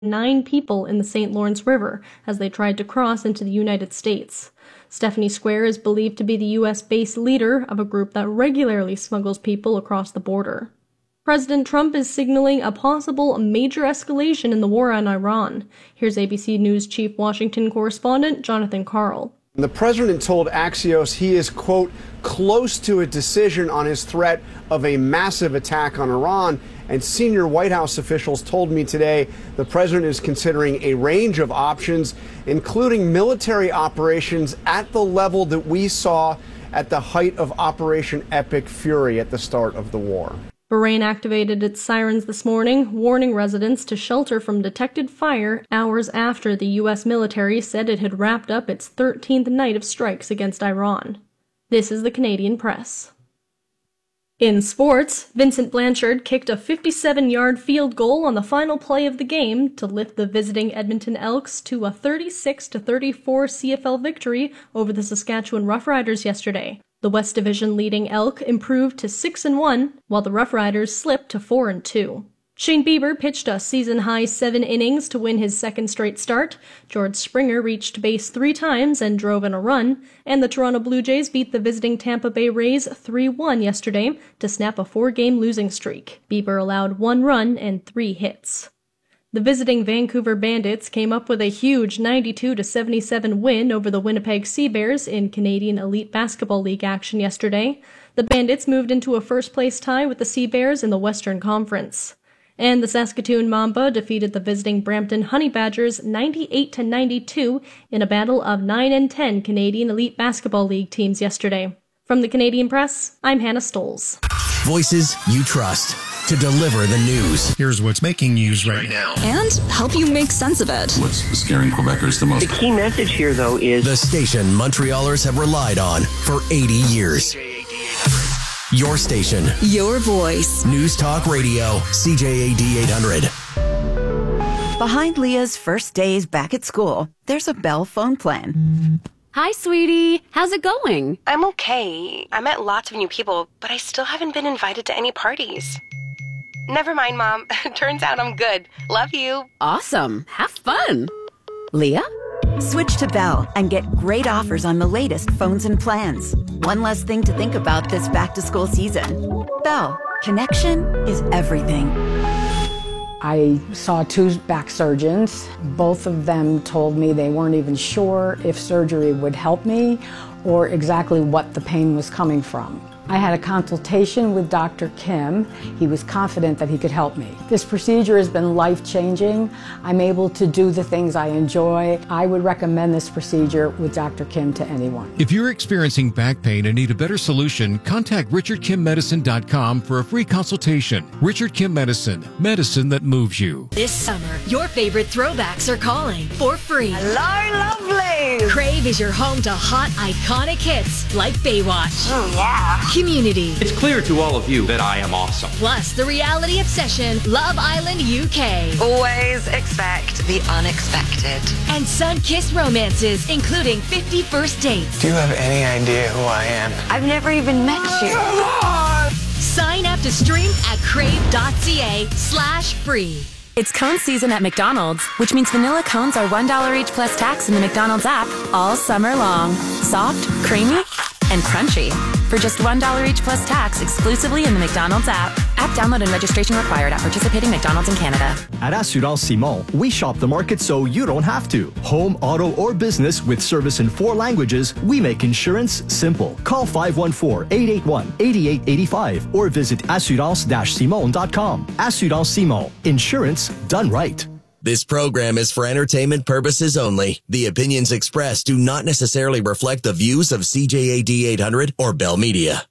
9 people in the St. Lawrence River as they tried to cross into the United States. Stephanie Square is believed to be the U.S.-based leader of a group that regularly smuggles people across the border. President Trump is signaling a possible major escalation in the war on Iran. Here's ABC News chief Washington correspondent Jonathan Karl. The president told Axios he is, quote, close to a decision on his threat of a massive attack on Iran. And senior White House officials told me today the president is considering a range of options, including military operations at the level that we saw at the height of Operation Epic Fury at the start of the war. Bahrain activated its sirens this morning, warning residents to shelter from detected fire hours after the U.S. military said it had wrapped up its 13th night of strikes against Iran. This is the Canadian Press. In sports, Vincent Blanchard kicked a 57-yard field goal on the final play of the game to lift the visiting Edmonton Elks to a 36-34 CFL victory over the Saskatchewan Roughriders yesterday. The West Division leading Elk improved to 6-1, while the Roughriders slipped to 4-2. Shane Bieber pitched a season-high 7 innings to win his second straight start. George Springer reached base 3 times and drove in a run, and the Toronto Blue Jays beat the visiting Tampa Bay Rays 3-1 yesterday to snap a 4-game losing streak. Bieber allowed 1 run and 3 hits. The visiting Vancouver Bandits came up with a huge 92-77 win over the Winnipeg Sea Bears in Canadian Elite Basketball League action yesterday. The Bandits moved into a first-place tie with the Sea Bears in the Western Conference. And the Saskatoon Mamba defeated the visiting Brampton Honey Badgers 98-92 in a battle of 9 and 10 Canadian Elite Basketball League teams yesterday. From the Canadian Press, I'm Hannah Stoles. Voices you trust to deliver the news. Here's what's making news right now. And help you make sense of it. What's scaring Quebecers the most? The key message here, though, is the station Montrealers have relied on for 80 years. Your station. Your voice. News Talk Radio, CJAD 800. Behind Leah's first days back at school, there's a Bell phone plan. Hi, sweetie. How's it going? I'm okay. I met lots of new people, but I still haven't been invited to any parties. Never mind, Mom. Turns out I'm good. Love you. Awesome. Have fun. Leah? Switch to Bell and get great offers on the latest phones and plans. One less thing to think about this back-to-school season. Bell. Connection is everything. I saw 2 back surgeons. Both of them told me they weren't even sure if surgery would help me or exactly what the pain was coming from. I had a consultation with Dr. Kim. He was confident that he could help me. This procedure has been life-changing. I'm able to do the things I enjoy. I would recommend this procedure with Dr. Kim to anyone. If you're experiencing back pain and need a better solution, contact RichardKimMedicine.com for a free consultation. Richard Kim Medicine, medicine that moves you. This summer, your favorite throwbacks are calling for free. Hello, lovely! Crave is your home to hot, iconic hits like Baywatch. Oh, yeah. Community. It's clear to all of you that I am awesome. Plus, the reality obsession, Love Island UK. Always expect the unexpected. And sun-kissed romances, including 50 First Dates. Do you have any idea who I am? I've never even met you. Sign up to stream at crave.ca/free. It's cone season at McDonald's, which means vanilla cones are $1 each plus tax in the McDonald's app all summer long. Soft, creamy, and crunchy. For just $1 each plus tax exclusively in the McDonald's app. App download and registration required at participating McDonald's in Canada. At Assurance Simon, we shop the market so you don't have to. Home, auto, or business with service in 4 languages, we make insurance simple. Call 514-881-8885 or visit assurance-simon.com. Assurance Simon. Insurance done right. This program is for entertainment purposes only. The opinions expressed do not necessarily reflect the views of CJAD 800 or Bell Media.